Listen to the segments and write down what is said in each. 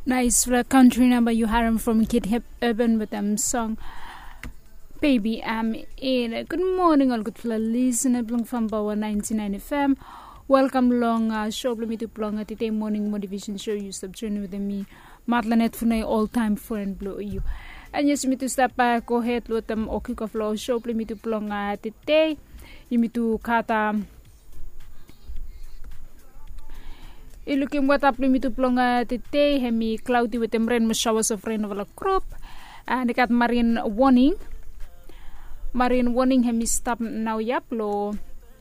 Nice for a country number you heard from Kid Hip Urban with them song Baby I'm In. Good morning all good listener from Bawa 99 FM. Welcome long show me to plong at the morning motivation show you subjoin with me Matlanet for my all time friend blue you. And yes me to step back go ahead with them o kick off flow show me to plong at the day. You me to kata looking what up me to plonga today hemi cloudy with them rain showers of rain over a crop and they got marine warning hemi stop now yap lo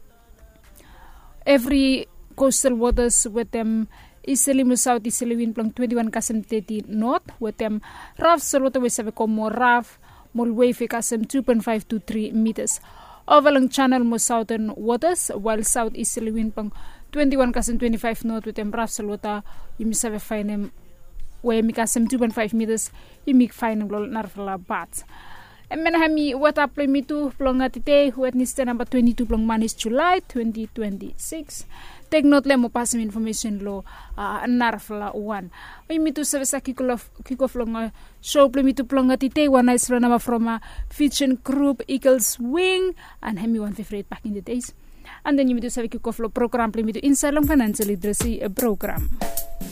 every coastal waters with them easterly mo south easterly wind plong 21 kasem 30 north with them rough salota we save como rough mol wave kasem 2.5 to 3 meters overlong channel mo southern waters while south easterly wind plong 21 kasem 25 north with them rough salota you miss have find them where mi kasem 2.5 meters you make find them narfala bats and men hami what up me to plong atite witness number 22 plong manis July 2026 take note le mo pass information lo narfala one we me to service kick off long show me to plong atite one nice run from Fiction Group Eagles Wing and hami one favorite back in the days. And then you need to say kick off program me to inside long financial literacy program.